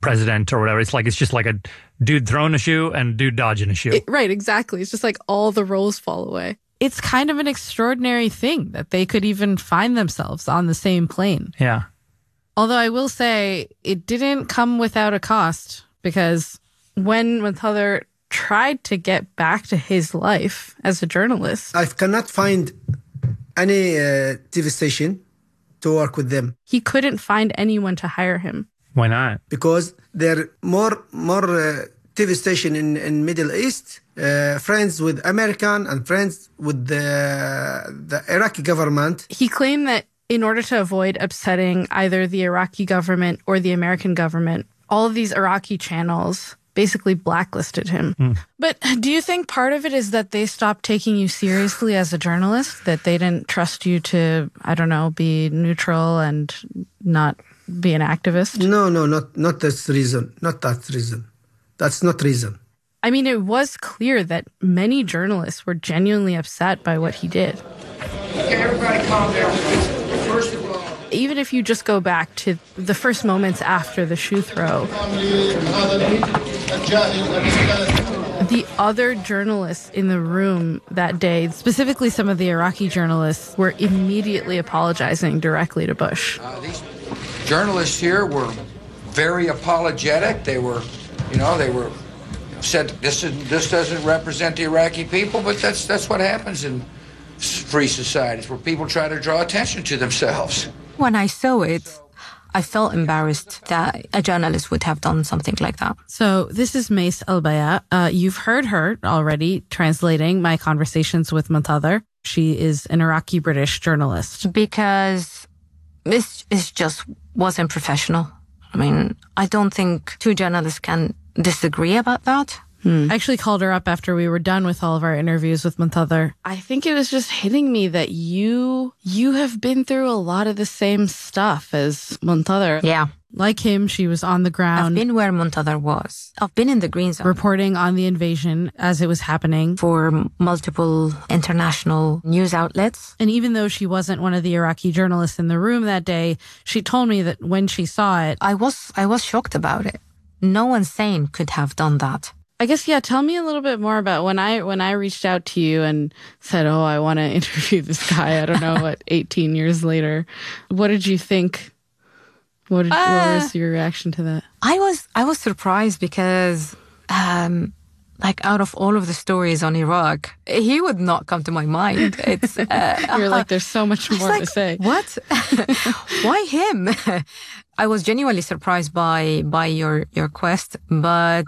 president or whatever. It's just like a dude throwing a shoe and dude dodging a shoe. Right, exactly. It's just like all the roles fall away. It's kind of an extraordinary thing that they could even find themselves on the same plane. Yeah. Although I will say it didn't come without a cost, because when Muntadhar tried to get back to his life as a journalist, I cannot find any TV station to work with them. He couldn't find anyone to hire him. Why not? Because there are more TV station in Middle East, friends with American and friends with the Iraqi government. He claimed that in order to avoid upsetting either the Iraqi government or the American government, all of these Iraqi channels basically blacklisted him. But do you think part of it is that they stopped taking you seriously as a journalist? That they didn't trust you to, I don't know, be neutral and not be an activist? No, not this reason. Not that reason. That's not reason. I mean, it was clear that many journalists were genuinely upset by what he did. Okay, everybody calm down. First of all, even if you just go back to the first moments after the shoe throw, the other journalists in the room that day, specifically some of the Iraqi journalists, were immediately apologizing directly to Bush. These journalists here were very apologetic. They were said this doesn't represent the Iraqi people, but that's what happens in free societies where people try to draw attention to themselves. When I saw it, I felt embarrassed that a journalist would have done something like that. So this is Mace Al-Baya. You've heard her already translating my conversations with Muntadhar. She is an Iraqi-British journalist. Because this just wasn't professional. I mean, I don't think two journalists can disagree about that. I actually called her up after we were done with all of our interviews with Muntadhar. I think it was just hitting me that you have been through a lot of the same stuff as Muntadhar. Yeah. Like him, she was on the ground. I've been where Muntadhar was. I've been in the green zone. Reporting on the invasion as it was happening. For multiple international news outlets. And even though she wasn't one of the Iraqi journalists in the room that day, she told me that when she saw it... I was shocked about it. No one sane could have done that. I guess, yeah, tell me a little bit more about when I reached out to you and said, oh, I want to interview this guy, I don't know, what, 18 years later. What did you think? What was your reaction to that? I was surprised because, out of all of the stories on Iraq, he would not come to my mind. It's You're like, there's so much more to say. What? Why him? I was genuinely surprised by your quest, but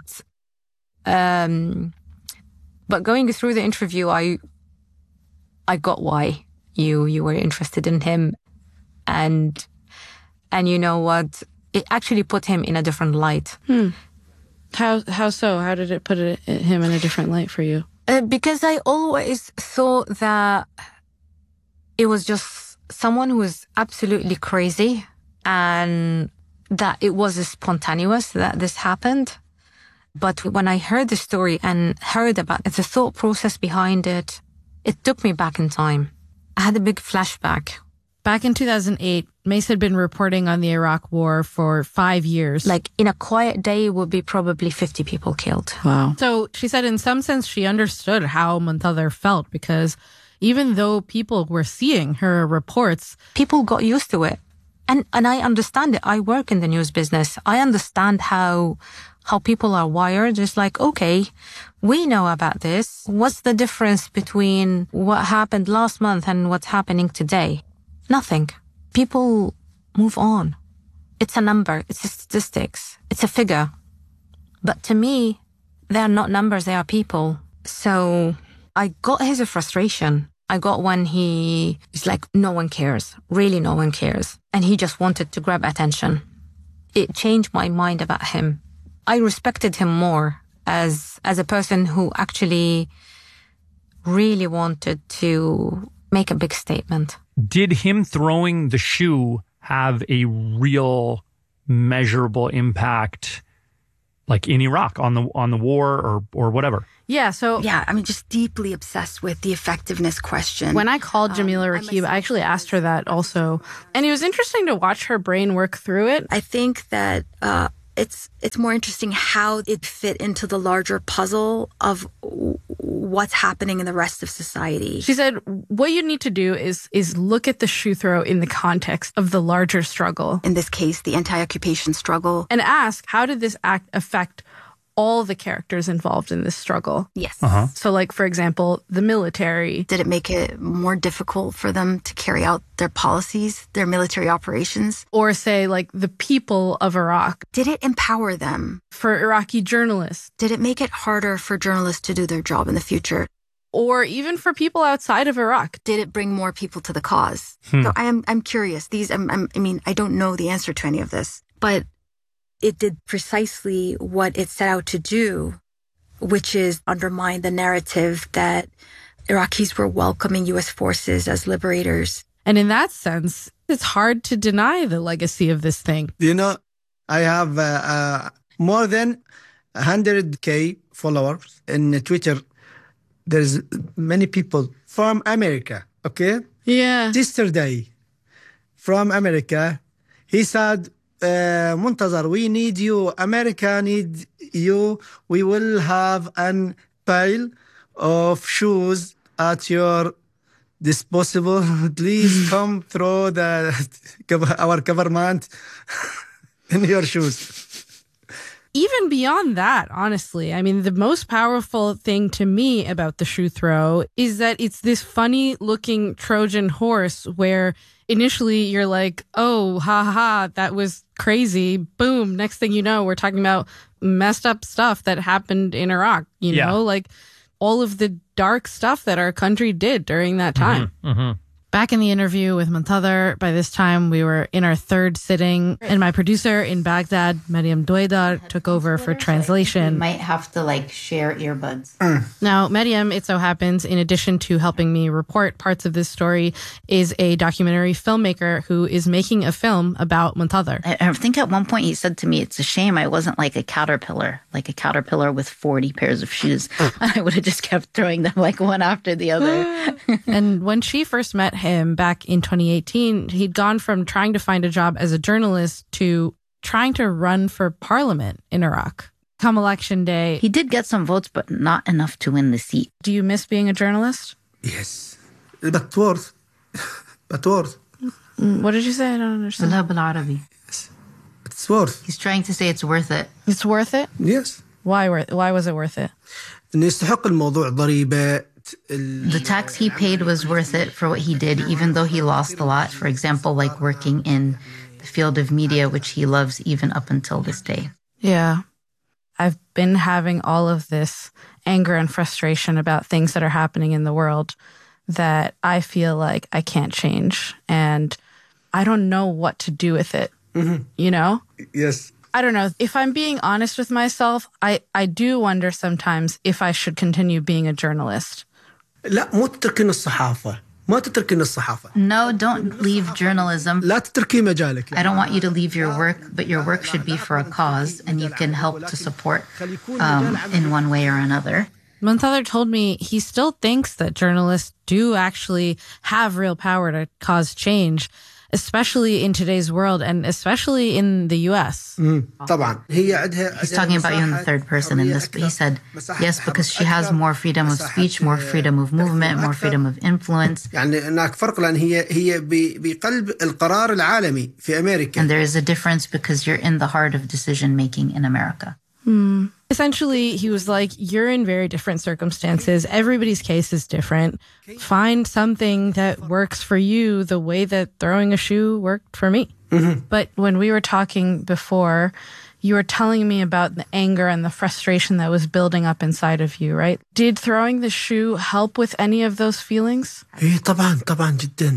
going through the interview, I got why you were interested in him, and you know what? It actually put him in a different light. How so? How did it put him in a different light for you? Because I always thought that it was just someone who was absolutely crazy, and that it was spontaneous that this happened. But when I heard the story and heard about the thought process behind it, it took me back in time. I had a big flashback. Back in 2008, Mace had been reporting on the Iraq War for 5 years. Like, in a quiet day, would be probably 50 people killed. Wow. So she said in some sense she understood how Muntadhar felt, because even though people were seeing her reports, people got used to it. And I understand it. I work in the news business. I understand how people are wired. It's like, okay, we know about this. What's the difference between what happened last month and what's happening today? Nothing. People move on. It's a number. It's a statistics. It's a figure. But to me, they are not numbers. They are people. So I got his frustration. I got when he is like, no one cares. Really, no one cares. And he just wanted to grab attention. It changed my mind about him. I respected him more as a person who actually really wanted to make a big statement. Did him throwing the shoe have a real measurable impact, like in Iraq on the war or whatever? Yeah, I'm just deeply obsessed with the effectiveness question. When I called Jamila Rakib, I actually asked her that also. And it was interesting to watch her brain work through it. I think that it's more interesting how it fit into the larger puzzle of what's happening in the rest of society. She said, what you need to do is look at the shoe throw in the context of the larger struggle. In this case, the anti-occupation struggle. And ask, how did this act affect all the characters involved in this struggle? Yes. So like, for example, the military. Did it make it more difficult for them to carry out their policies, their military operations? Or say like the people of Iraq. Did it empower them? For Iraqi journalists. Did it make it harder for journalists to do their job in the future? Or even for people outside of Iraq. Did it bring more people to the cause? So I'm curious. I don't know the answer to any of this, but it did precisely what it set out to do, which is undermine the narrative that Iraqis were welcoming U.S. forces as liberators. And in that sense, it's hard to deny the legacy of this thing. You know, I have more than 100K followers in Twitter. There's many people from America, okay? Yeah. Yesterday, from America, he said, Muntazar, we need you. America need you. We will have an pile of shoes at your disposal. Please come through our government in your shoes. Even beyond that, honestly, I mean, the most powerful thing to me about the shoe throw is that it's this funny looking Trojan horse where initially you're like, oh, ha, that was crazy. Boom. Next thing you know, we're talking about messed up stuff that happened in Iraq, you know, like all of the dark stuff that our country did during that time. Back in the interview with Muntazar, by this time we were in our third sitting, and my producer in Baghdad, Mariam Doueidar, took over for translation. You might have to share earbuds. Now, Mariam, it so happens, in addition to helping me report parts of this story, is a documentary filmmaker who is making a film about Muntazar. I think at one point he said to me, it's a shame I wasn't like a caterpillar with 40 pairs of shoes. I would have just kept throwing them one after the other. And when she first met him back in 2018, he'd gone from trying to find a job as a journalist to trying to run for parliament in Iraq. Come election day, he did get some votes, but not enough to win the seat. Do you miss being a journalist? Yes. But worth. What did you say? I don't understand. Yes. It's worth. He's trying to say it's worth it. It's worth it? Yes. Why was it worth it? إنه يستحق الموضوع ضريبة. The tax he paid was worth it for what he did, even though he lost a lot. For example, working in the field of media, which he loves even up until this day. Yeah. I've been having all of this anger and frustration about things that are happening in the world that I feel like I can't change. And I don't know what to do with it, you know? Yes. I don't know. If I'm being honest with myself, I do wonder sometimes if I should continue being a journalist. لا مو تتركين الصحافة. ما تتركين الصحافة. No, don't leave journalism. لا تتركي مجالك. I don't want you to leave your work, but your work should be for a cause, and you can help to support in one way or another. Muntazar told me he still thinks that journalists do actually have real power to cause change, especially in today's world and especially in the U.S. طبعا. He's talking about you in the third person in this, but he said, yes, because she has more freedom of speech, more freedom of movement, more freedom of influence. يعني هناك فرق لأن هي بقلب القرار العالمي في أمريكا. And there is a difference because you're in the heart of decision making in America. Essentially, he was like, you're in very different circumstances. Everybody's case is different. Find something that works for you the way that throwing a shoe worked for me. But when we were talking before, you were telling me about the anger and the frustration that was building up inside of you, right? Did throwing the shoe help with any of those feelings? طبعا جدا.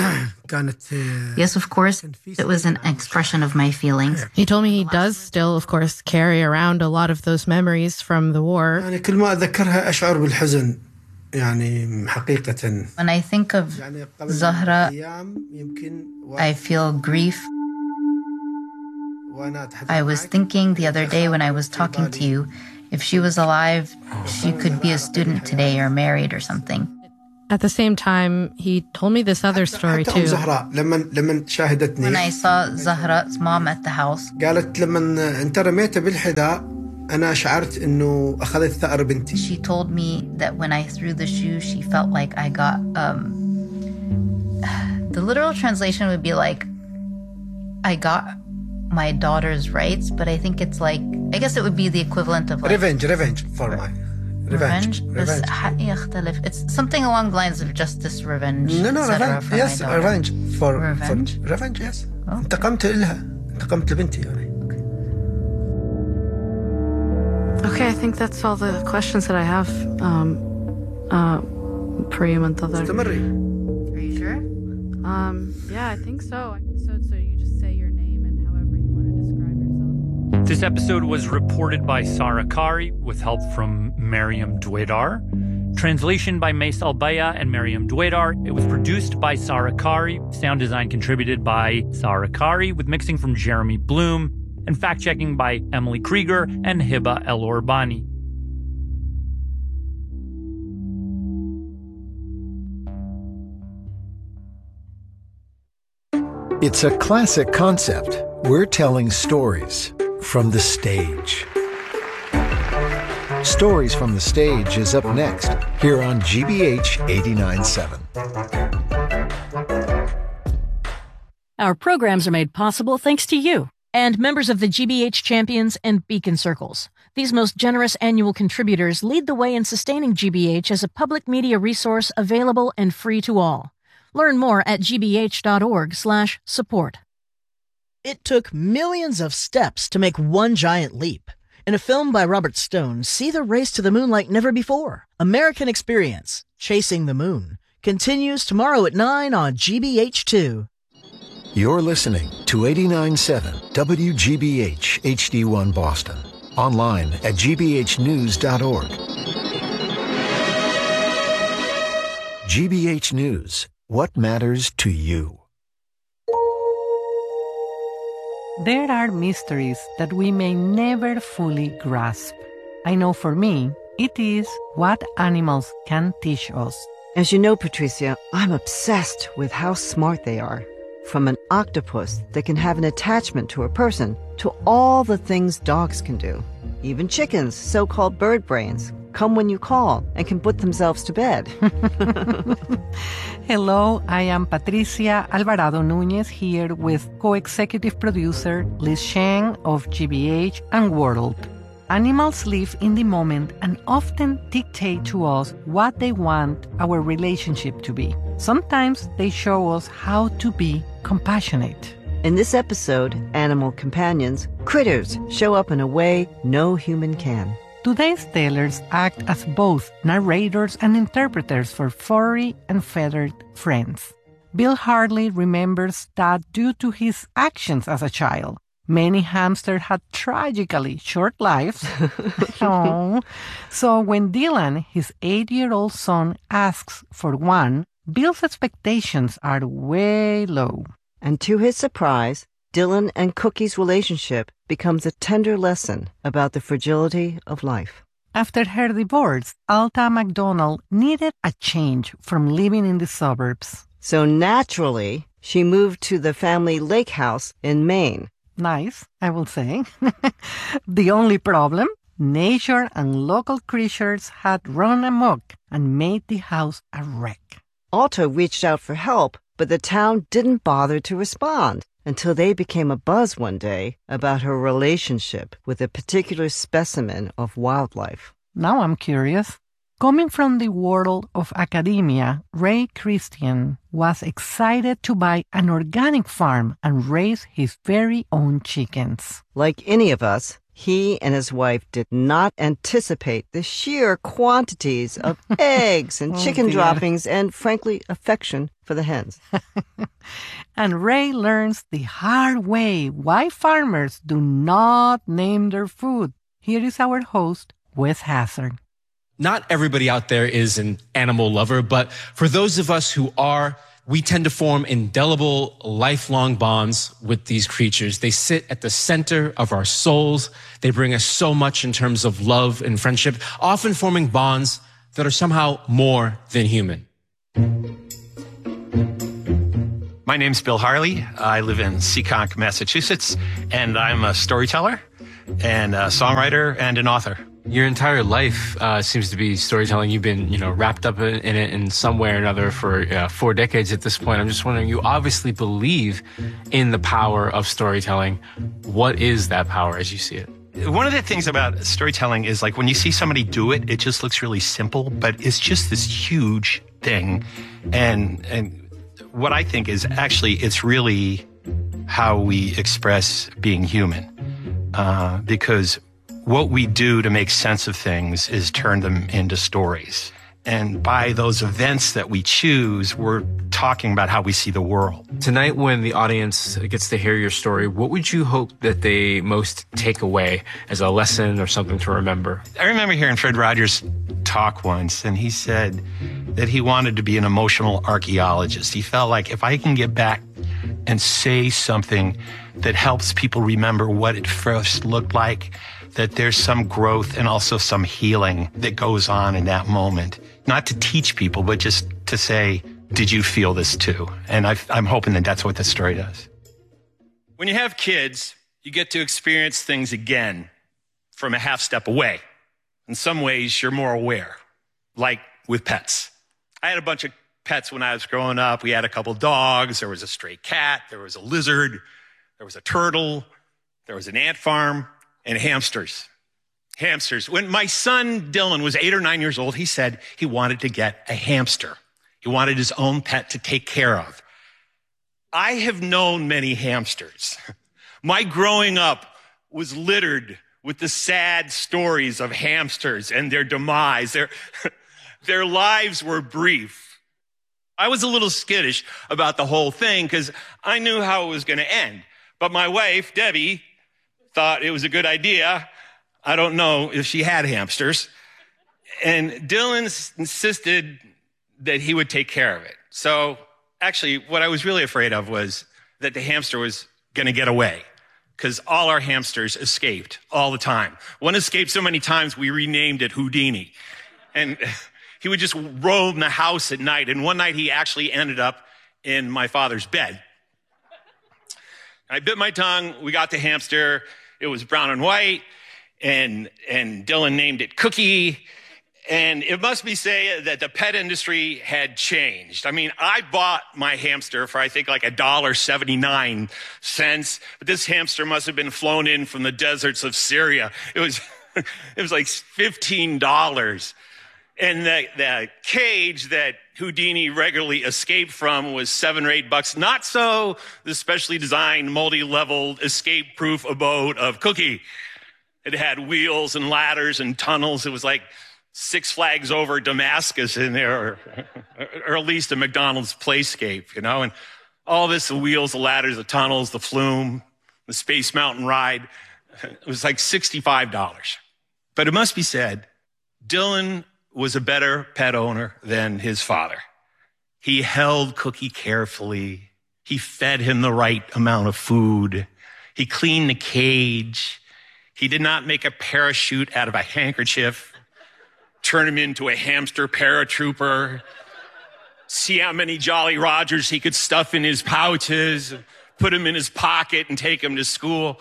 Yes, of course. It was an expression of my feelings. He told me he does still, of course, carry around a lot of those memories from the war. يعني كل ما أتذكرها أشعر بالحزن. يعني حقيقة. When I think of Zahra, I feel grief. I was thinking the other day when I was talking to you, if she was alive, she could be a student today or married or something. At the same time, he told me this other story حتى too. زهراء لما شاهدتني When I saw Zahra's mom at the house, قالت لما انت رميته بالحذاء أنا شعرت إنه أخذت ثأر بنتي. she told me that when I threw the shoe, she felt like I got, the literal translation would be like, I got my daughter's rights, but I think it's like, I guess it would be the equivalent of like... Revenge for my... Revenge. It's something along the lines of justice, revenge. No, etc. revenge. Yes, revenge. Revenge? Revenge, yes. Oh. انتقمت لبنتي يعني. Okay, I think that's all the questions that I have. Priyam and Tadar. استمري. Are you sure? Yeah, I think so. So you just say your name and however you want to describe yourself. This episode was reported by Sarah Kari with help from Mariam Dwedar. Translation by Mace Albaya and Mariam Dwedar. It was produced by Sarah Kari. Sound design contributed by Sarah Kari with mixing from Jeremy Bloom and fact-checking by Emily Krieger and Hiba El-Orbani. It's a classic concept. We're telling stories from the stage. Stories from the Stage is up next here on GBH 89.7. Our programs are made possible thanks to you and members of the GBH Champions and Beacon Circles. These most generous annual contributors lead the way in sustaining GBH as a public media resource available and free to all. Learn more at gbh.org/support. It took millions of steps to make one giant leap. In a film by Robert Stone, see the race to the moon like never before. American Experience, Chasing the Moon, continues tomorrow at 9 on GBH2. You're listening to 89.7 WGBH HD1 Boston. Online at gbhnews.org. GBH News. What matters to you? There are mysteries that we may never fully grasp. I know for me, it is what animals can teach us. As you know, Patricia, I'm obsessed with how smart they are. From an octopus that can have an attachment to a person to all the things dogs can do. Even chickens, so-called bird brains, come when you call and can put themselves to bed. Hello, I am Patricia Alvarado Núñez here with co-executive producer Liz Sheng of GBH and World. Animals live in the moment and often dictate to us what they want our relationship to be. Sometimes they show us how to be compassionate. In this episode, Animal Companions, critters show up in a way no human can. Today's tellers act as both narrators and interpreters for furry and feathered friends. Bill Harley remembers that due to his actions as a child, many hamsters had tragically short lives. Oh. So when Dylan, his 8-year-old son, asks for one, Bill's expectations are way low. And to his surprise, Dylan and Cookie's relationship becomes a tender lesson about the fragility of life. After her divorce, Alta McDonald needed a change from living in the suburbs. So naturally, she moved to the family lake house in Maine. Nice, I will say. The only problem? Nature and local creatures had run amok and made the house a wreck. Alta reached out for help, but the town didn't bother to respond until they became a buzz one day about her relationship with a particular specimen of wildlife. Now I'm curious. Coming from the world of academia, Ray Christian was excited to buy an organic farm and raise his very own chickens. Like any of us, he and his wife did not anticipate the sheer quantities of eggs and chicken droppings and, frankly, affection for the hens. And Ray learns the hard way why farmers do not name their food. Here is our host, Wes Hazard. Not everybody out there is an animal lover, but for those of us who are, we tend to form indelible, lifelong bonds with these creatures. They sit at the center of our souls. They bring us so much in terms of love and friendship, often forming bonds that are somehow more than human. My name's Bill Harley. I live in Seekonk, Massachusetts, and I'm a storyteller and a songwriter and an author. Your entire life seems to be storytelling. You've been, wrapped up in it in some way or another for 4 decades at this point. I'm just wondering, you obviously believe in the power of storytelling. What is that power as you see it? One of the things about storytelling is like when you see somebody do it, it just looks really simple, but it's just this huge thing. And what I think is actually it's really how we express being human. Because what we do to make sense of things is turn them into stories. And by those events that we choose, we're talking about how we see the world. Tonight, when the audience gets to hear your story, what would you hope that they most take away as a lesson or something to remember? I remember hearing Fred Rogers talk once, and he said that he wanted to be an emotional archaeologist. He felt like if I can get back and say something that helps people remember what it first looked like, that there's some growth and also some healing that goes on in that moment. Not to teach people, but just to say, did you feel this too? And I'm hoping that that's what this story does. When you have kids, you get to experience things again from a half step away. In some ways, you're more aware, like with pets. I had a bunch of pets when I was growing up. We had a couple dogs. There was a stray cat. There was a lizard. There was a turtle. There was an ant farm. And hamsters. When my son Dylan was 8 or 9 years old, he said he wanted to get a hamster. He wanted his own pet to take care of. I have known many hamsters. My growing up was littered with the sad stories of hamsters and their demise. Their lives were brief. I was a little skittish about the whole thing because I knew how it was going to end. But my wife, Debbie, thought it was a good idea. I don't know if she had hamsters. And Dylan insisted that he would take care of it. So actually, what I was really afraid of was that the hamster was going to get away because all our hamsters escaped all the time. One escaped so many times, we renamed it Houdini. And he would just roam the house at night. And one night he actually ended up in my father's bed. I bit my tongue. We got the hamster. It was brown and white, and Dylan named it Cookie. And it must be said that the pet industry had changed. I mean, I bought my hamster for, I think, like $1.79, but this hamster must have been flown in from the deserts of Syria. It was like $15. And the cage that Houdini regularly escaped from was $7 or $8. Not so the specially designed, multi-level, escape-proof abode of Cookie. It had wheels and ladders and tunnels. It was like Six Flags Over Damascus in there, or at least a McDonald's playscape, And all this, the wheels, the ladders, the tunnels, the flume, the Space Mountain ride, it was like $65. But it must be said, Dylan was a better pet owner than his father. He held Cookie carefully. He fed him the right amount of food. He cleaned the cage. He did not make a parachute out of a handkerchief, turn him into a hamster paratrooper, see how many Jolly Rogers he could stuff in his pouches, put him in his pocket and take him to school.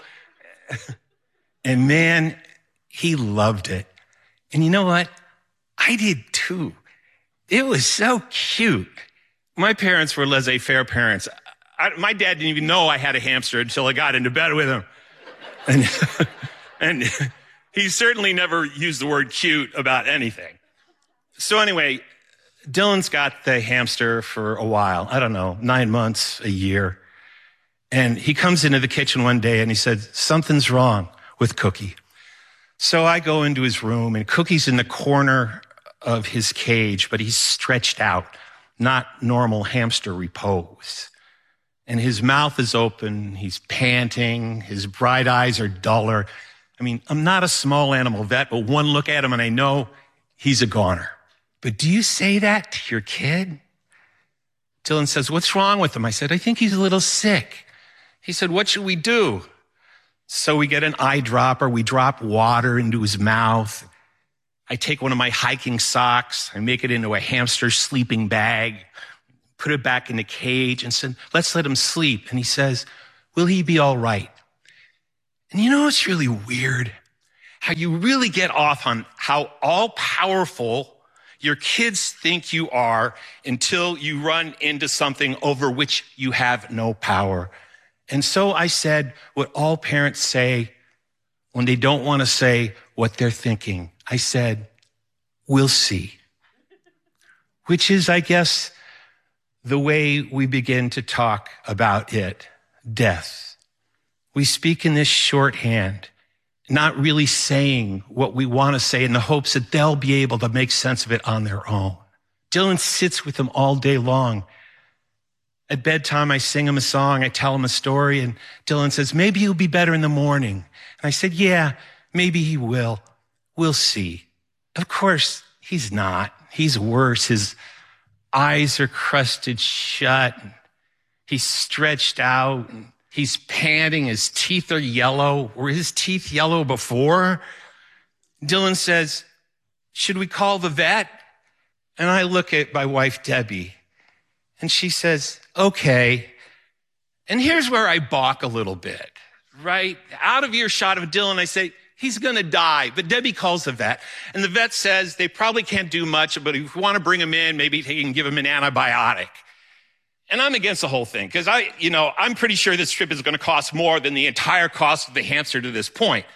And man, he loved it. And you know what? I did too. It was so cute. My parents were laissez-faire parents. My dad didn't even know I had a hamster until I got into bed with him. And he certainly never used the word cute about anything. So anyway, Dylan's got the hamster for a while. I don't know, 9 months, a year. And he comes into the kitchen one day and he said, something's wrong with Cookie. So I go into his room and Cookie's in the corner of his cage, but he's stretched out, not normal hamster repose. And his mouth is open, he's panting, his bright eyes are duller. I mean, I'm not a small animal vet, but one look at him and I know he's a goner. But do you say that to your kid? Dylan says, what's wrong with him? I said, I think he's a little sick. He said, what should we do? So we get an eyedropper, we drop water into his mouth. I take one of my hiking socks, I make it into a hamster sleeping bag, put it back in the cage and said, let's let him sleep. And he says, will he be all right? And you know, it's really weird how you really get off on how all-powerful your kids think you are until you run into something over which you have no power. And so I said what all parents say when they don't want to say what they're thinking. I said, we'll see. Which is, I guess, the way we begin to talk about it, death. We speak in this shorthand, not really saying what we want to say in the hopes that they'll be able to make sense of it on their own. Dylan sits with them all day long. At bedtime, I sing him a song, I tell him a story, and Dylan says, maybe he'll be better in the morning. And I said, yeah, maybe he will. We'll see. Of course, he's not. He's worse. His eyes are crusted shut. He's stretched out. He's panting. His teeth are yellow. Were his teeth yellow before? Dylan says, should we call the vet? And I look at my wife, Debbie, and she says, okay. And here's where I balk a little bit, right? Out of earshot of Dylan, I say, he's going to die. But Debbie calls the vet, and the vet says they probably can't do much, but if you want to bring him in, maybe they can give him an antibiotic. And I'm against the whole thing because I'm pretty sure this trip is going to cost more than the entire cost of the hamster to this point.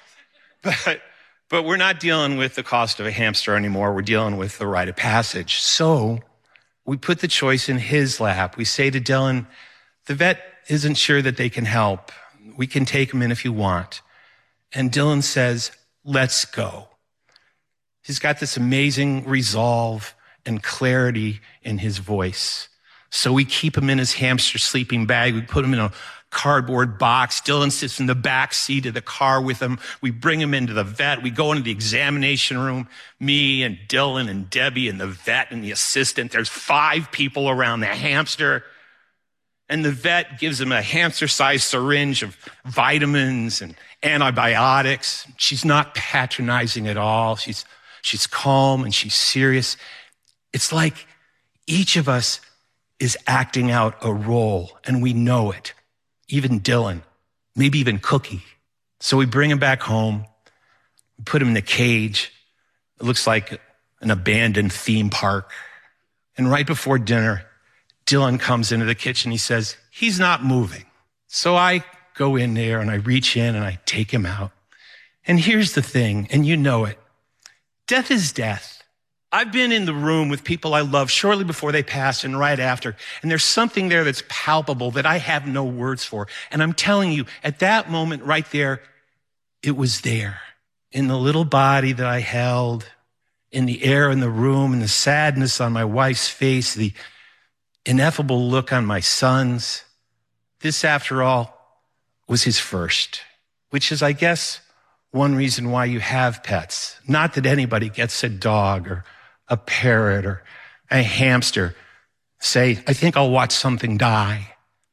But we're not dealing with the cost of a hamster anymore. We're dealing with the rite of passage. So we put the choice in his lap. We say to Dylan, the vet isn't sure that they can help. We can take him in if you want. And Dylan says, let's go. He's got this amazing resolve and clarity in his voice. So we keep him in his hamster sleeping bag. We put him in a cardboard box. Dylan sits in the back seat of the car with him. We bring him into the vet. We go into the examination room, me and Dylan and Debbie and the vet and the assistant. There's 5 people around the hamster. And the vet gives him a hamster-sized syringe of vitamins and antibiotics. She's not patronizing at all. She's calm and she's serious. It's like each of us is acting out a role, and we know it. Even Dylan, maybe even Cookie. So we bring him back home. We put him in the cage. It looks like an abandoned theme park. And right before dinner, Dylan comes into the kitchen. He says, he's not moving. So I go in there and I reach in and I take him out. And here's the thing, and you know it. Death is death. I've been in the room with people I love shortly before they pass and right after, and there's something there that's palpable that I have no words for. And I'm telling you, at that moment right there, it was there. In the little body that I held, in the air in the room, in the sadness on my wife's face, the ineffable look on my son's. This, after all, was his first, which is, I guess, one reason why you have pets. Not that anybody gets a dog or a parrot or a hamster. Say, I think I'll watch something die.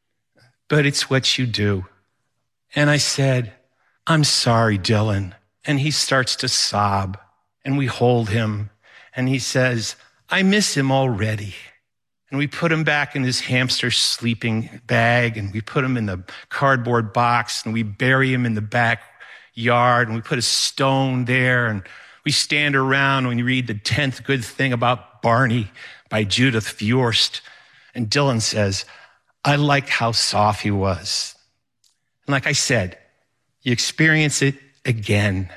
But it's what you do. And I said, I'm sorry, Dylan. And he starts to sob. And we hold him. And he says, I miss him already. And we put him back in his hamster sleeping bag. And we put him in the cardboard box. And we bury him in the backyard. And we put a stone there. And we stand around when you read the 10th good thing about Barney by Judith Viorst. And Dylan says, I like how soft he was. And like I said, you experience it again,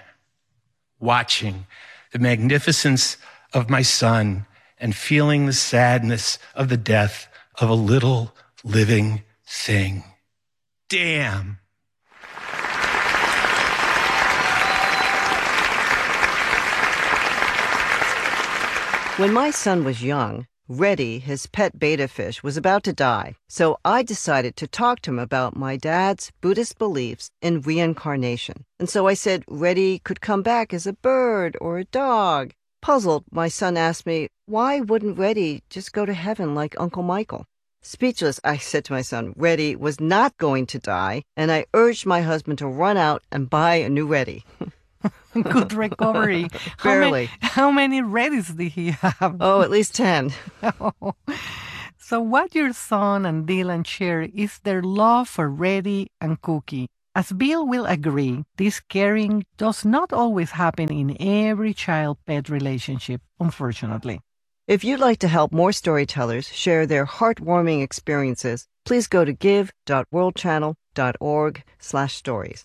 watching the magnificence of my son and feeling the sadness of the death of a little living thing. Damn. When my son was young, Reddy, his pet betta fish, was about to die, so I decided to talk to him about my dad's Buddhist beliefs in reincarnation. And so I said Reddy could come back as a bird or a dog. Puzzled, my son asked me, why wouldn't Reddy just go to heaven like Uncle Michael? Speechless, I said to my son, Reddy was not going to die, and I urged my husband to run out and buy a new Reddy. Good recovery. Barely. How many Reddys did he have? Oh, at least 10. So what your son and Dylan share is their love for Reddy and Cookie. As Bill will agree, this caring does not always happen in every child-pet relationship, unfortunately. If you'd like to help more storytellers share their heartwarming experiences, please go to give.worldchannel.org/stories.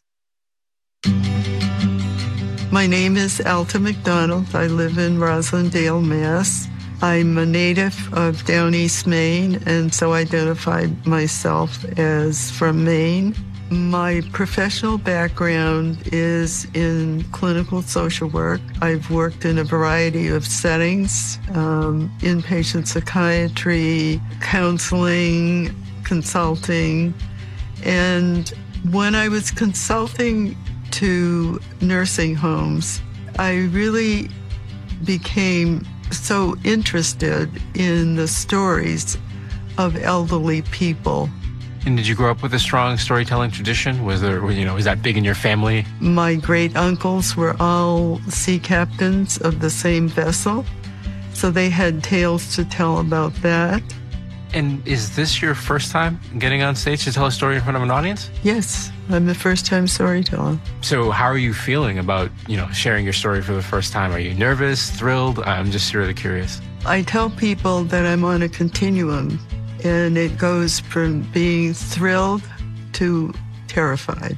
My name is Alta McDonald. I live in Roslindale, Mass. I'm a native of Down East Maine, and so identified myself as from Maine. My professional background is in clinical social work. I've worked in a variety of settings, inpatient psychiatry, counseling, consulting. And when I was consulting to nursing homes, I really became so interested in the stories of elderly people. And did you grow up with a strong storytelling tradition? Was that big in your family? My great uncles were all sea captains of the same vessel, so they had tales to tell about that. And is this your first time getting on stage to tell a story in front of an audience? Yes, I'm the first-time storyteller. So how are you feeling about, sharing your story for the first time? Are you nervous, thrilled? I'm just really curious. I tell people that I'm on a continuum, and it goes from being thrilled to terrified.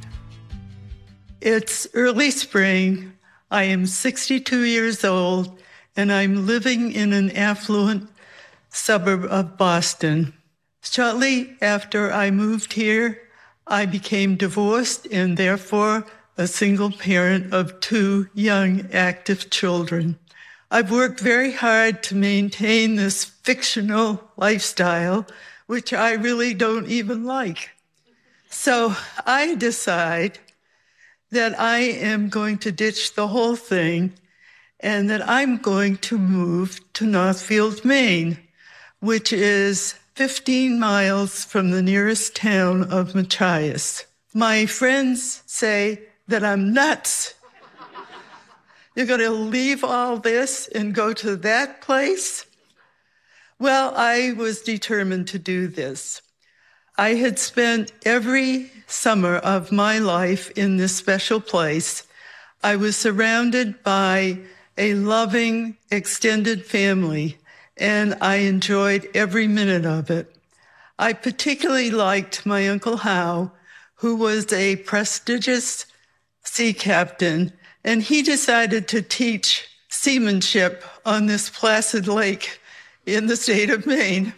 It's early spring. I am 62 years old, and I'm living in an affluent suburb of Boston. Shortly after I moved here, I became divorced and therefore a single parent of 2 young, active children. I've worked very hard to maintain this fictional lifestyle, which I really don't even like. So I decide that I am going to ditch the whole thing and that I'm going to move to Northfield, Maine, which is 15 miles from the nearest town of Machias. My friends say that I'm nuts. You're going to leave all this and go to that place? Well, I was determined to do this. I had spent every summer of my life in this special place. I was surrounded by a loving, extended family, and I enjoyed every minute of it. I particularly liked my Uncle Howe, who was a prestigious sea captain, and he decided to teach seamanship on this placid lake in the state of Maine.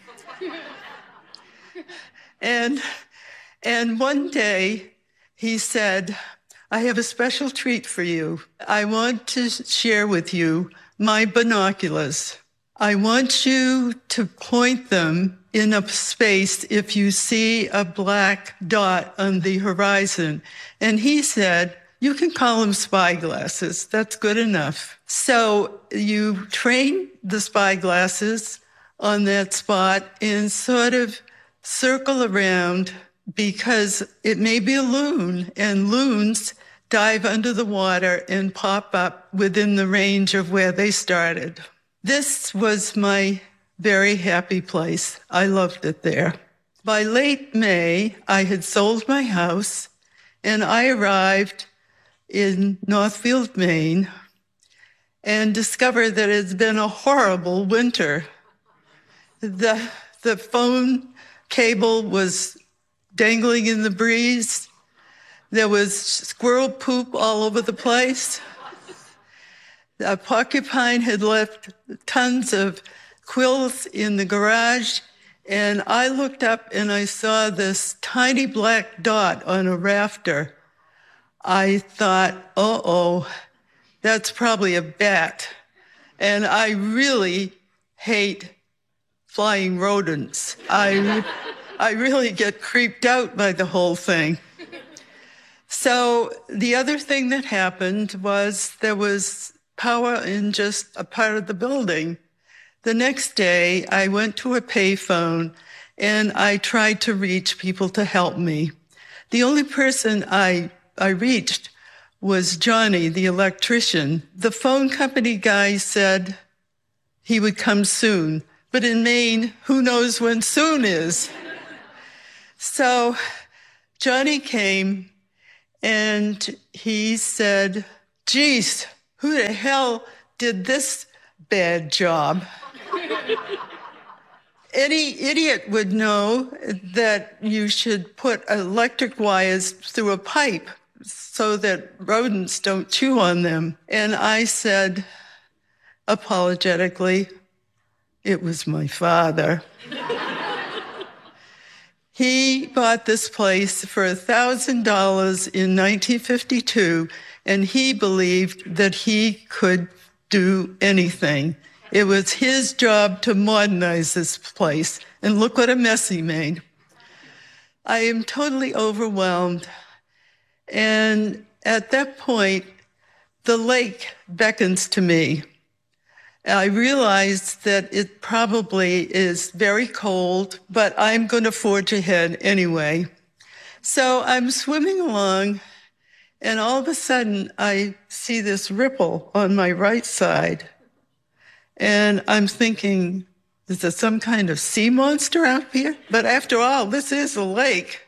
And one day he said, I have a special treat for you. I want to share with you my binoculars. I want you to point them in a space if you see a black dot on the horizon. And he said, you can call them spyglasses. That's good enough. So you train the spyglasses on that spot and sort of circle around because it may be a loon, and loons dive under the water and pop up within the range of where they started. This was my very happy place. I loved it there. By late May, I had sold my house, and I arrived in Northfield, Maine, and discovered that it's been a horrible winter. The phone cable was dangling in the breeze. There was squirrel poop all over the place. A porcupine had left tons of quills in the garage, and I looked up and I saw this tiny black dot on a rafter. I thought, uh-oh, that's probably a bat. And I really hate flying rodents. I really get creeped out by the whole thing. So the other thing that happened was there was power in just a part of the building. The next day, I went to a payphone and I tried to reach people to help me. The only person I reached was Johnny, the electrician. The phone company guy said he would come soon, But in Maine, who knows when soon is? So Johnny came and he said, geez, who the hell did this bad job? Any idiot would know that you should put electric wires through a pipe so that rodents don't chew on them. And I said, apologetically, it was my father. He bought this place for $1,000 in 1952, and he believed that he could do anything. It was his job to modernize this place, and look what a mess he made. I am totally overwhelmed, and at that point, the lake beckons to me. I realize that it probably is very cold, but I'm going to forge ahead anyway. So I'm swimming along, and all of a sudden, I see this ripple on my right side. And I'm thinking, is there some kind of sea monster out here? But after all, this is a lake.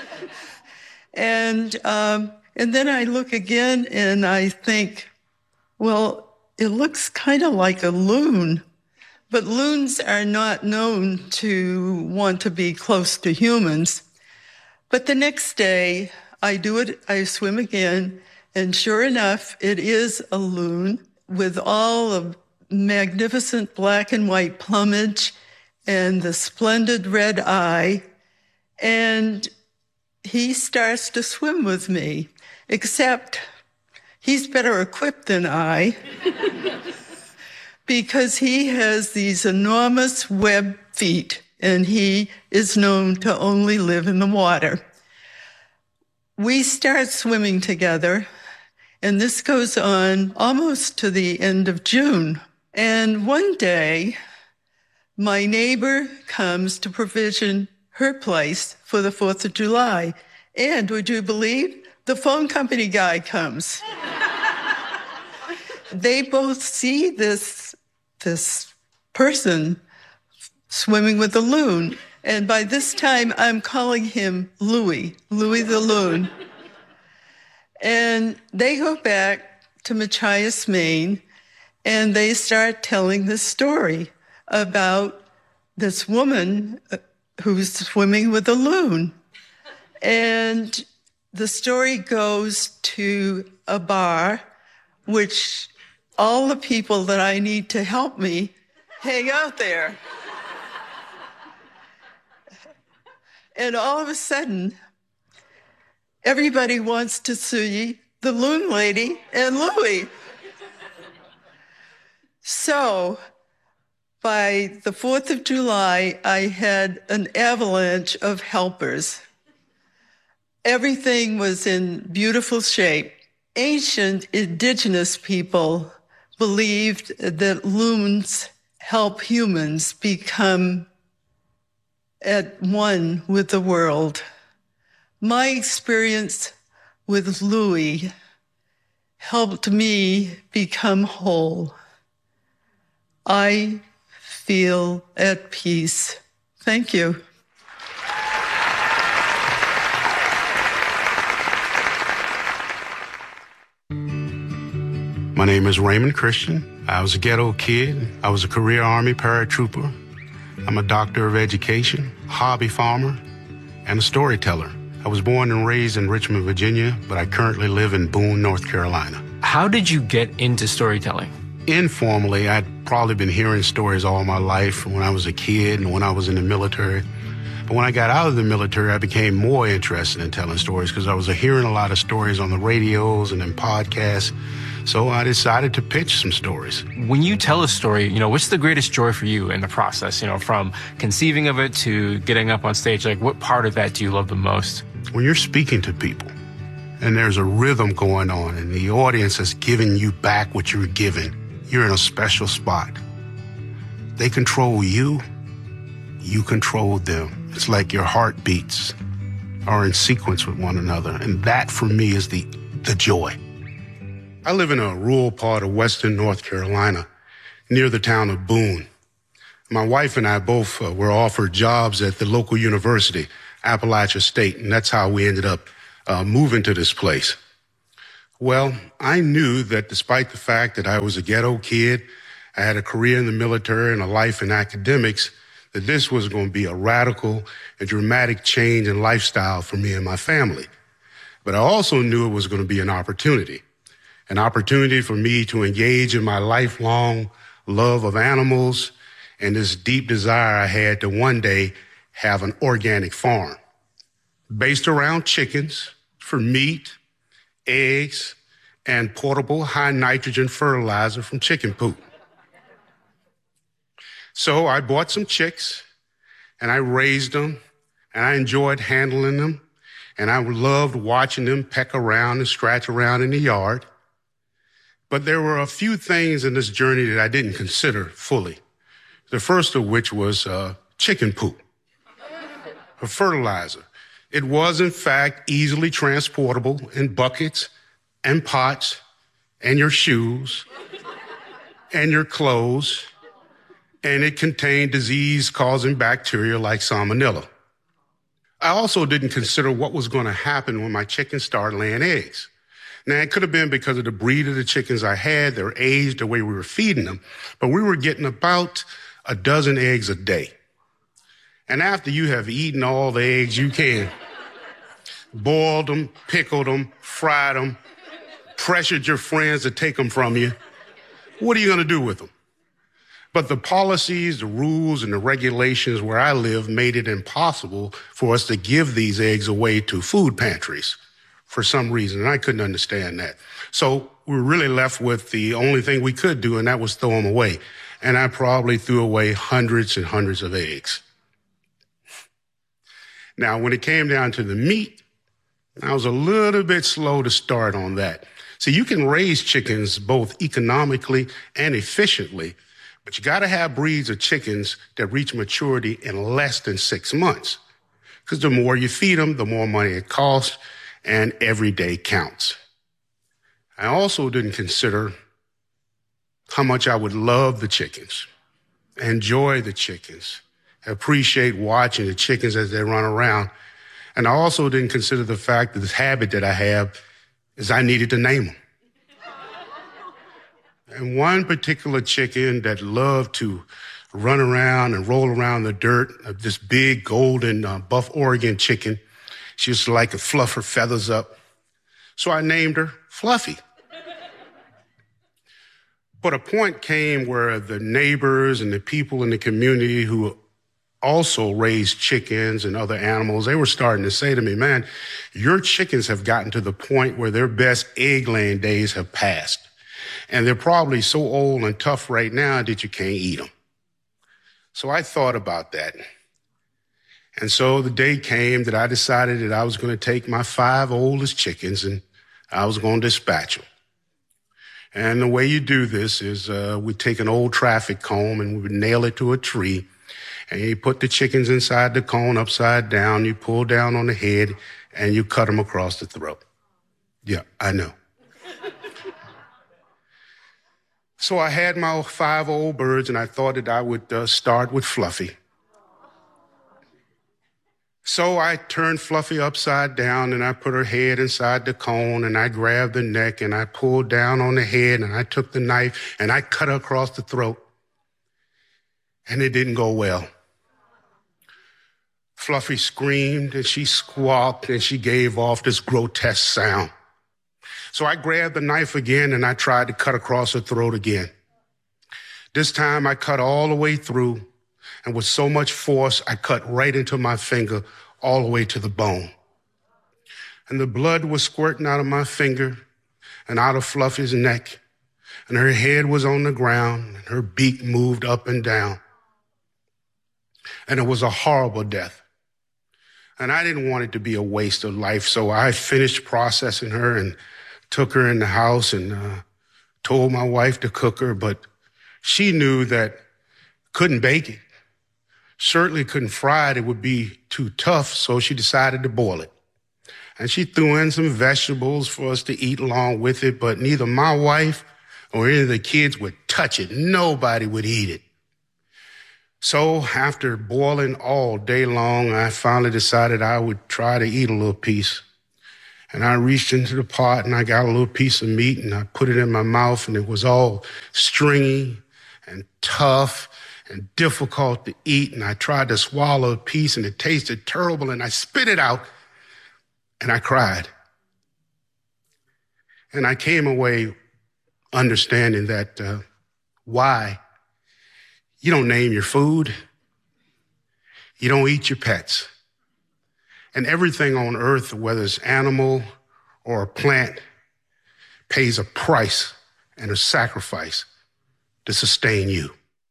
And then I look again and I think, well, it looks kind of like a loon. But loons are not known to want to be close to humans. But the next day, I swim again, and sure enough, it is a loon with all of magnificent black and white plumage and the splendid red eye. And he starts to swim with me, except he's better equipped than I because he has these enormous web feet and he is known to only live in the water. We start swimming together, and this goes on almost to the end of June. And one day, my neighbor comes to provision her place for the 4th of July. And would you believe, the phone company guy comes. They both see this person swimming with a loon. And by this time, I'm calling him Louie the loon. And they go back to Machias, Maine, and they start telling this story about this woman who's swimming with a loon. And the story goes to a bar, which all the people that I need to help me hang out there. And all of a sudden, everybody wants to see the loon lady and Louie. So, by the 4th of July, I had an avalanche of helpers. Everything was in beautiful shape. Ancient indigenous people believed that loons help humans become at one with the world. My experience with Louie helped me become whole. I feel at peace. Thank you. My name is Raymond Christian. I was a ghetto kid. I was a career Army paratrooper. I'm a doctor of education, hobby farmer, and a storyteller. I was born and raised in Richmond, Virginia, but I currently live in Boone, North Carolina. How did you get into storytelling? Informally, I'd probably been hearing stories all my life when I was a kid and when I was in the military. But when I got out of the military, I became more interested in telling stories because I was hearing a lot of stories on the radios and in podcasts. So I decided to pitch some stories. When you tell a story, what's the greatest joy for you in the process? From conceiving of it to getting up on stage, what part of that do you love the most? When you're speaking to people and there's a rhythm going on and the audience is giving you back what you're giving, you're in a special spot. They control you, you control them. It's like your heartbeats are in sequence with one another. And that for me is the joy. I live in a rural part of western North Carolina, near the town of Boone. My wife and I both were offered jobs at the local university, Appalachia State, and that's how we ended up moving to this place. Well, I knew that despite the fact that I was a ghetto kid, I had a career in the military and a life in academics, that this was going to be a radical and dramatic change in lifestyle for me and my family. But I also knew it was going to be an opportunity for me to engage in my lifelong love of animals and this deep desire I had to one day have an organic farm based around chickens for meat, eggs, and portable high nitrogen fertilizer from chicken poop. So I bought some chicks and I raised them and I enjoyed handling them and I loved watching them peck around and scratch around in the yard. But there were a few things in this journey that I didn't consider fully. The first of which was chicken poop, a fertilizer. It was, in fact, easily transportable in buckets and pots and your shoes and your clothes, and it contained disease-causing bacteria like salmonella. I also didn't consider what was going to happen when my chickens started laying eggs. Now, it could have been because of the breed of the chickens I had, their age, the way we were feeding them, but we were getting about a dozen eggs a day. And after you have eaten all the eggs you can, boiled them, pickled them, fried them, pressured your friends to take them from you, what are you going to do with them? But the policies, the rules, and the regulations where I live made it impossible for us to give these eggs away to food pantries for some reason, and I couldn't understand that. So we were really left with the only thing we could do, and that was throw them away. And I probably threw away hundreds and hundreds of eggs. Now, when it came down to the meat, I was a little bit slow to start on that. So you can raise chickens both economically and efficiently, but you got to have breeds of chickens that reach maturity in less than 6 months. Because the more you feed them, the more money it costs, and every day counts. I also didn't consider how much I would love the chickens, enjoy the chickens, appreciate watching the chickens as they run around. And I also didn't consider the fact that this habit that I have is I needed to name them. And one particular chicken that loved to run around and roll around the dirt, this big golden buff Oregon chicken, she used to like to fluff her feathers up. So I named her Fluffy. But a point came where the neighbors and the people in the community who also raised chickens and other animals, they were starting to say to me, man, your chickens have gotten to the point where their best egg-laying days have passed. And they're probably so old and tough right now that you can't eat them. So I thought about that. And so the day came that I decided that I was going to take my 5 oldest chickens and I was going to dispatch them. And the way you do this is we take an old traffic cone and we would nail it to a tree. And you put the chickens inside the cone upside down. You pull down on the head and you cut them across the throat. Yeah, I know. So I had my 5 old birds and I thought that I would start with Fluffy. So I turned Fluffy upside down and I put her head inside the cone and I grabbed the neck and I pulled down on the head and I took the knife and I cut her across the throat. And it didn't go well. Fluffy screamed and she squawked and she gave off this grotesque sound. So I grabbed the knife again and I tried to cut across her throat again. This time I cut all the way through, and with so much force, I cut right into my finger all the way to the bone. And the blood was squirting out of my finger and out of Fluffy's neck, and her head was on the ground and her beak moved up and down. And it was a horrible death. And I didn't want it to be a waste of life, so I finished processing her and took her in the house and told my wife to cook her, but she knew that couldn't bake it. Certainly couldn't fry it. It would be too tough, so she decided to boil it. And she threw in some vegetables for us to eat along with it, but neither my wife or any of the kids would touch it. Nobody would eat it. So after boiling all day long, I finally decided I would try to eat a little piece. And I reached into the pot and I got a little piece of meat and I put it in my mouth, and it was all stringy and tough and difficult to eat. And I tried to swallow a piece and it tasted terrible, and I spit it out and I cried. And I came away understanding that why you don't name your food, you don't eat your pets. And everything on earth, whether it's animal or a plant, pays a price and a sacrifice to sustain you.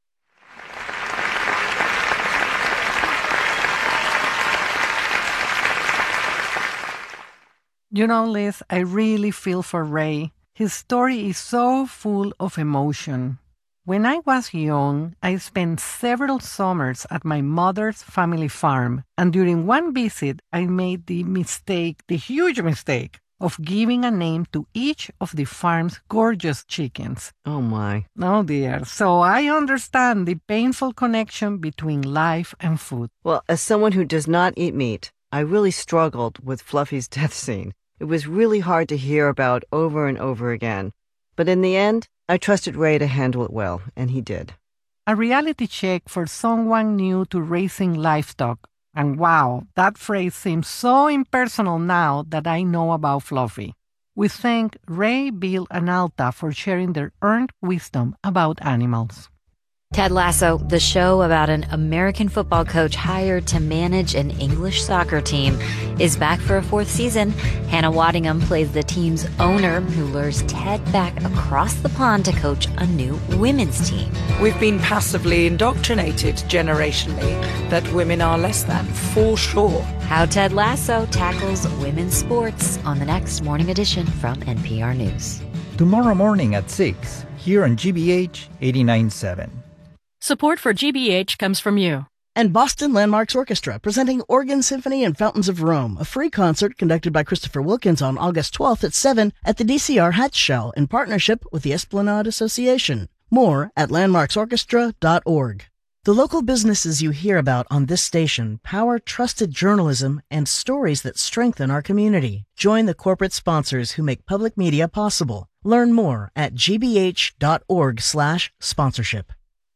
You know, Liz, I really feel for Ray. His story is so full of emotion. When I was young, I spent several summers at my mother's family farm, and during one visit, I made the huge mistake, of giving a name to each of the farm's gorgeous chickens. Oh, my. Oh, dear. So I understand the painful connection between life and food. Well, as someone who does not eat meat, I really struggled with Fluffy's death scene. It was really hard to hear about over and over again. But in the end, I trusted Ray to handle it well, and he did. A reality check for someone new to raising livestock. And wow, that phrase seems so impersonal now that I know about Fluffy. We thank Ray, Bill, and Alta for sharing their earned wisdom about animals. Ted Lasso, the show about an American football coach hired to manage an English soccer team, is back for a fourth season. Hannah Waddingham plays the team's owner who lures Ted back across the pond to coach a new women's team. We've been passively indoctrinated generationally that women are less than, for sure. How Ted Lasso tackles women's sports on the next morning edition from NPR News. Tomorrow morning at 6, here on GBH 89.7. Support for GBH comes from you. And Boston Landmarks Orchestra, presenting Organ Symphony and Fountains of Rome, a free concert conducted by Christopher Wilkins on August 12th at 7 at the DCR Hatch Shell in partnership with the Esplanade Association. More at landmarksorchestra.org. The local businesses you hear about on this station power trusted journalism and stories that strengthen our community. Join the corporate sponsors who make public media possible. Learn more at gbh.org/sponsorship.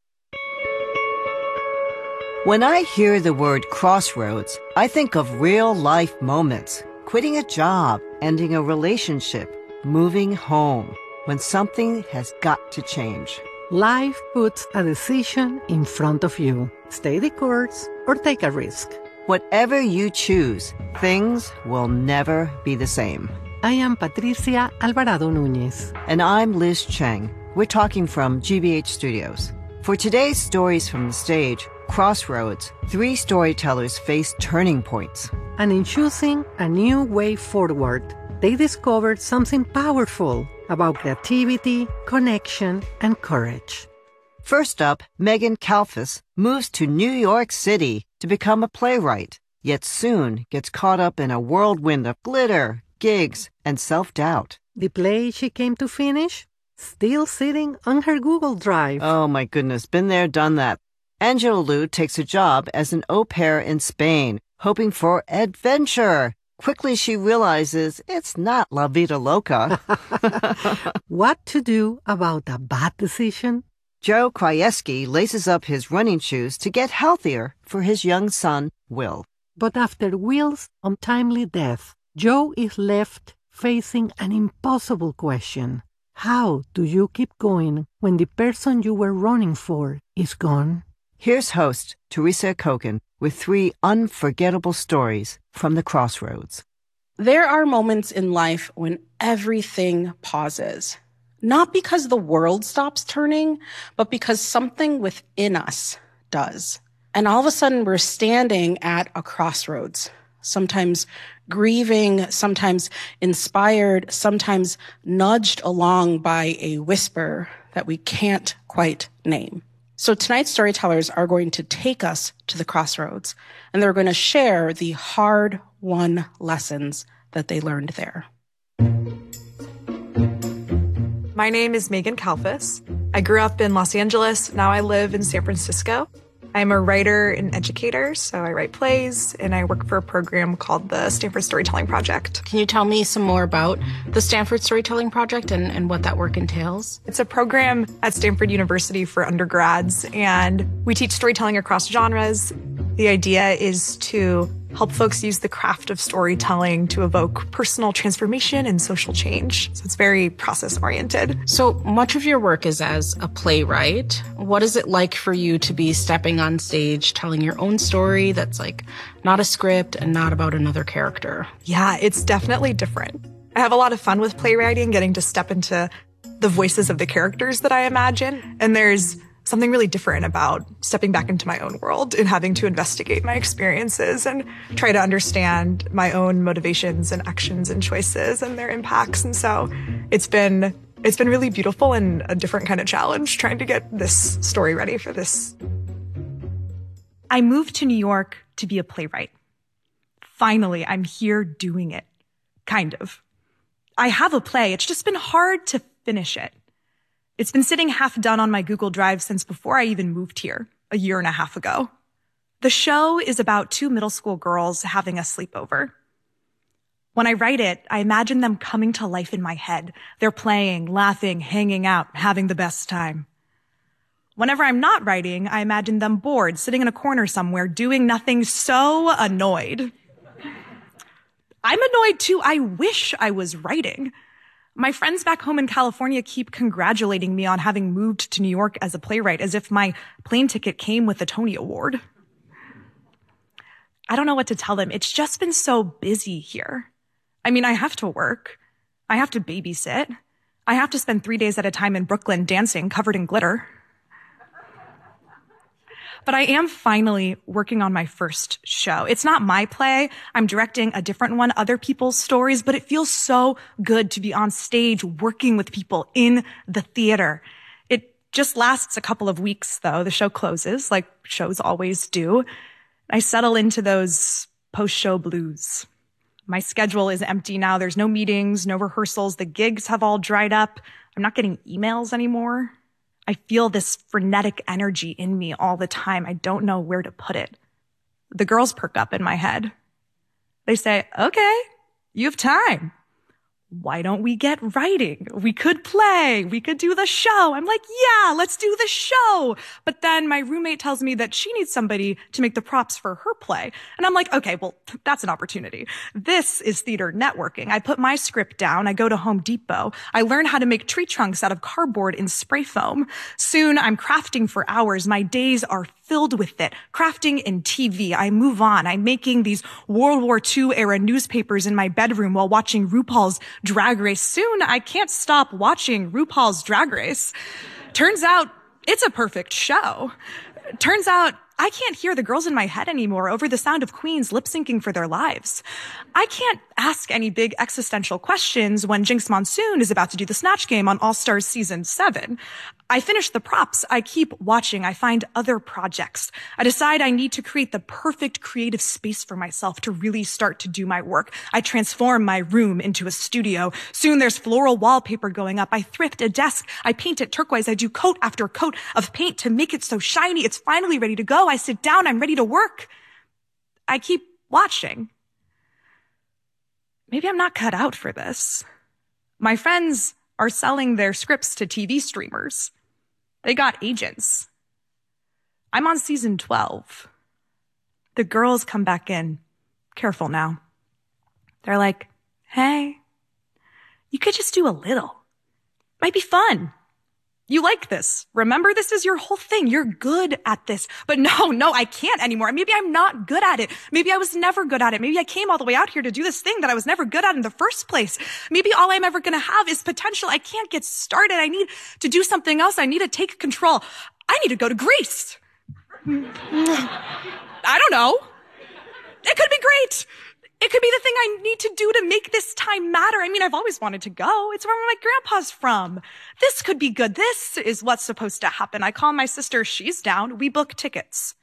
When I hear the word crossroads, I think of real-life moments. Quitting a job, ending a relationship, moving home. When something has got to change. Life puts a decision in front of you. Stay the course or take a risk. Whatever you choose, things will never be the same. I am Patricia Alvarado Núñez. And I'm Liz Cheng. We're talking from GBH Studios. For today's Stories from the Stage, Crossroads, 3 storytellers face turning points. And in choosing a new way forward, they discovered something powerful about creativity, connection, and courage. First up, Megan Kalfas moves to New York City to become a playwright, yet soon gets caught up in a whirlwind of glitter, gigs, and self-doubt. The play she came to finish? Still sitting on her Google Drive. Oh my goodness, been there, done that. Angela Liu takes a job as an au pair in Spain, hoping for adventure. Quickly she realizes it's not La Vida Loca. What to do about a bad decision? Joe Krajewski laces up his running shoes to get healthier for his young son, Will. But after Will's untimely death, Joe is left facing an impossible question. How do you keep going when the person you were running for is gone? Here's host Teresa Kogan with 3 unforgettable stories from the Crossroads. There are moments in life when everything pauses. Not because the world stops turning, but because something within us does. And all of a sudden we're standing at a crossroads, sometimes grieving, sometimes inspired, sometimes nudged along by a whisper that we can't quite name. So tonight's storytellers are going to take us to the crossroads, and they're going to share the hard-won lessons that they learned there. My name is Megan Kalfas. I grew up in Los Angeles. Now I live in San Francisco. I'm a writer and educator, so I write plays, and I work for a program called the Stanford Storytelling Project. Can you tell me some more about the Stanford Storytelling Project and what that work entails? It's a program at Stanford University for undergrads, and we teach storytelling across genres. The idea is to help folks use the craft of storytelling to evoke personal transformation and social change. So it's very process-oriented. So much of your work is as a playwright. What is it like for you to be stepping on stage, telling your own story that's like not a script and not about another character? Yeah, it's definitely different. I have a lot of fun with playwriting, getting to step into the voices of the characters that I imagine. And there's something really different about stepping back into my own world and having to investigate my experiences and try to understand my own motivations and actions and choices and their impacts. And so it's been really beautiful and a different kind of challenge trying to get this story ready for this. I moved to New York to be a playwright. Finally, I'm here doing it. Kind of. I have a play. It's just been hard to finish it. It's been sitting half done on my Google Drive since before I even moved here, a year and a half ago. The show is about 2 middle school girls having a sleepover. When I write it, I imagine them coming to life in my head. They're playing, laughing, hanging out, having the best time. Whenever I'm not writing, I imagine them bored, sitting in a corner somewhere, doing nothing, so annoyed. I'm annoyed too. I wish I was writing. My friends back home in California keep congratulating me on having moved to New York as a playwright, as if my plane ticket came with a Tony Award. I don't know what to tell them. It's just been so busy here. I mean, I have to work. I have to babysit. I have to spend 3 days at a time in Brooklyn dancing covered in glitter. But I am finally working on my first show. It's not my play. I'm directing a different one, other people's stories, but it feels so good to be on stage working with people in the theater. It just lasts a couple of weeks, though. The show closes, like shows always do. I settle into those post-show blues. My schedule is empty now. There's no meetings, no rehearsals. The gigs have all dried up. I'm not getting emails anymore. I feel this frenetic energy in me all the time. I don't know where to put it. The girls perk up in my head. They say, okay, you have time. Why don't we get writing? We could play. We could do the show. I'm like, yeah, let's do the show. But then my roommate tells me that she needs somebody to make the props for her play. And I'm like, okay, well, that's an opportunity. This is theater networking. I put my script down. I go to Home Depot. I learn how to make tree trunks out of cardboard in spray foam. Soon I'm crafting for hours. My days are filled with it. Crafting in TV. I move on. I'm making these World War II era newspapers in my bedroom while watching RuPaul's Drag Race. Soon I can't stop watching RuPaul's Drag Race. Turns out it's a perfect show. Turns out I can't hear the girls in my head anymore over the sound of queens lip syncing for their lives. I can't ask any big existential questions when Jinx Monsoon is about to do the Snatch Game on All Stars Season 7. I finish the props. I keep watching. I find other projects. I decide I need to create the perfect creative space for myself to really start to do my work. I transform my room into a studio. Soon there's floral wallpaper going up. I thrift a desk. I paint it turquoise. I do coat after coat of paint to make it so shiny. It's finally ready to go. I sit down. I'm ready to work. I keep watching. Maybe I'm not cut out for this. My friends are selling their scripts to TV streamers. They got agents. I'm on season 12. The girls come back in. Careful now. They're like, hey, you could just do a little. Might be fun. You like this. Remember, this is your whole thing. You're good at this. But no, I can't anymore. Maybe I'm not good at it. Maybe I was never good at it. Maybe I came all the way out here to do this thing that I was never good at in the first place. Maybe all I'm ever going to have is potential. I can't get started. I need to do something else. I need to take control. I need to go to Greece. I don't know. It could be great. It could be the thing I need to do to make this time matter. I mean, I've always wanted to go. It's where my grandpa's from. This could be good. This is what's supposed to happen. I call my sister. She's down. We book tickets.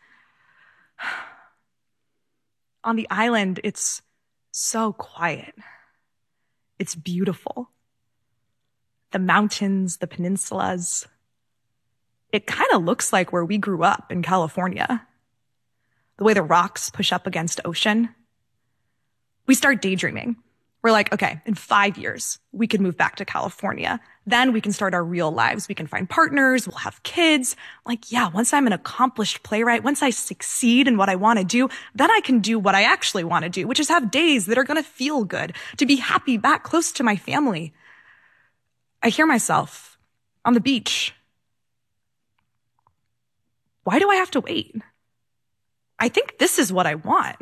On the island, it's so quiet. It's beautiful. The mountains, the peninsulas. it kind of looks like where we grew up in California. The way the rocks push up against ocean. We start daydreaming. We're like, okay, in 5 years, we could move back to California. Then we can start our real lives. We can find partners. We'll have kids. Like, yeah, once I'm an accomplished playwright, once I succeed in what I want to do, then I can do what I actually want to do, which is have days that are going to feel good, to be happy back close to my family. I hear myself on the beach. Why do I have to wait? I think this is what I want.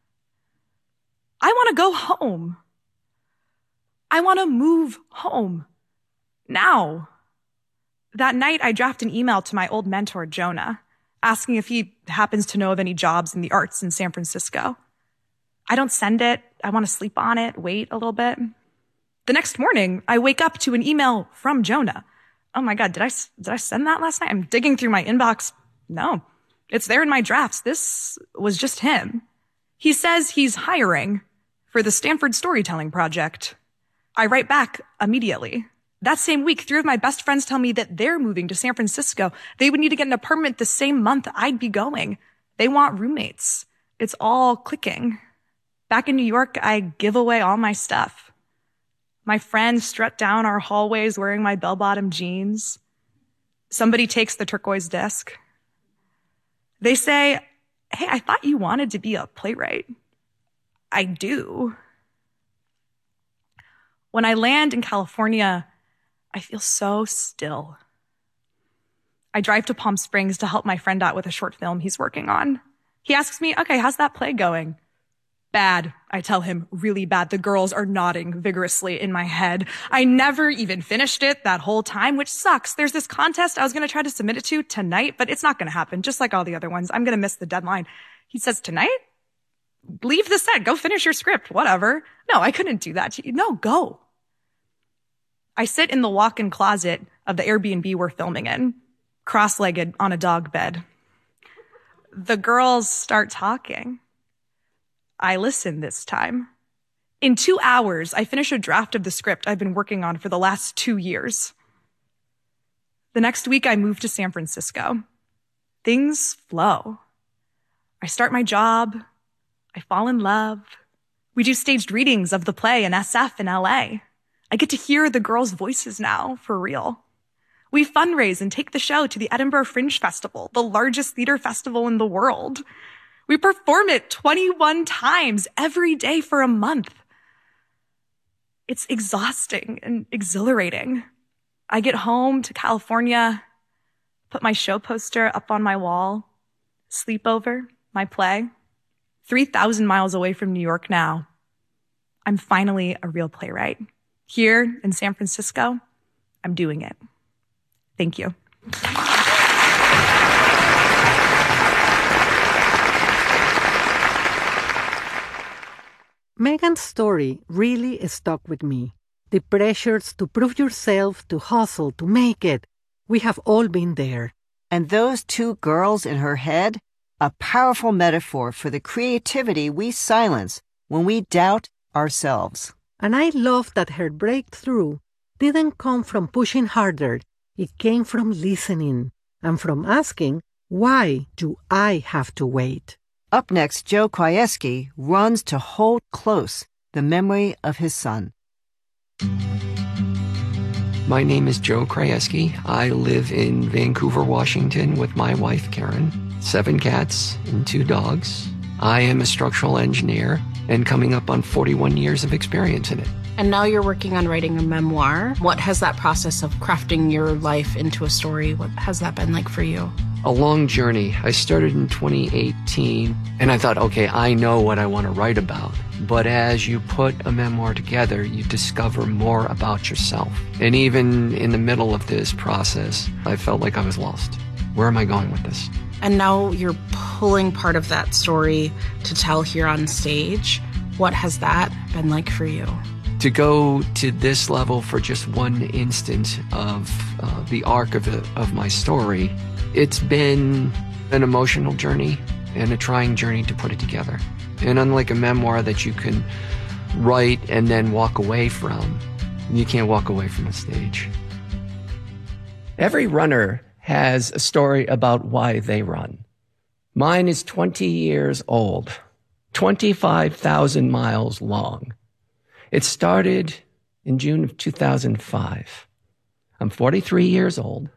I want to go home. I want to move home. Now. That night, I draft an email to my old mentor, Jonah, asking if he happens to know of any jobs in the arts in San Francisco. I don't send it. I want to sleep on it, wait a little bit. The next morning, I wake up to an email from Jonah. Oh my God, did I send that last night? I'm digging through my inbox. No, it's there in my drafts. This was just him. He says he's hiring for the Stanford Storytelling Project. I write back immediately. That same week, 3 of my best friends tell me that they're moving to San Francisco. They would need to get an apartment the same month I'd be going. They want roommates. It's all clicking. Back in New York, I give away all my stuff. My friends strut down our hallways wearing my bell-bottom jeans. Somebody takes the turquoise desk. They say, hey, I thought you wanted to be a playwright. I do. When I land in California, I feel so still. I drive to Palm Springs to help my friend out with a short film he's working on. He asks me, okay, how's that play going? Bad, I tell him, really bad. The girls are nodding vigorously in my head. I never even finished it that whole time, which sucks. There's this contest I was going to try to submit it to tonight, but it's not going to happen, just like all the other ones. I'm going to miss the deadline. He says, tonight? Leave the set. Go finish your script. Whatever. No, I couldn't do that to you. No, go. I sit in the walk-in closet of the Airbnb we're filming in, cross-legged on a dog bed. The girls start talking. I listen this time. In 2 hours, I finish a draft of the script I've been working on for the last 2 years. The next week, I move to San Francisco. Things flow. I start my job. I fall in love. We do staged readings of the play in SF in LA. I get to hear the girls' voices now, for real. We fundraise and take the show to the Edinburgh Fringe Festival, the largest theater festival in the world. We perform it 21 times every day for a month. It's exhausting and exhilarating. I get home to California, put my show poster up on my wall, sleep over my play. 3,000 miles away from New York now. I'm finally a real playwright. Here in San Francisco, I'm doing it. Thank you. Megan's story really stuck with me. The pressures to prove yourself, to hustle, to make it. We have all been there. And those 2 girls in her head, a powerful metaphor for the creativity we silence when we doubt ourselves. And I love that her breakthrough didn't come from pushing harder. It came from listening and from asking, why do I have to wait? Up next, Joe Krajewski runs to hold close the memory of his son. My name is Joe Krajewski. I live in Vancouver, Washington with my wife, Karen, 7 cats and 2 dogs. I am a structural engineer and coming up on 41 years of experience in it. And now you're working on writing a memoir. What has that process of crafting your life into a story, what has that been like for you? A long journey. I started in 2018 and I thought, okay, I know what I want to write about. But as you put a memoir together, you discover more about yourself. And even in the middle of this process, I felt like I was lost. Where am I going with this? And now you're pulling part of that story to tell here on stage. What has that been like for you? To go to this level for just one instant of the arc of my story, it's been an emotional journey and a trying journey to put it together. And unlike a memoir that you can write and then walk away from, you can't walk away from a stage. Every runner has a story about why they run. Mine is 20 years old, 25,000 miles long. It started in June of 2005. I'm 43 years old.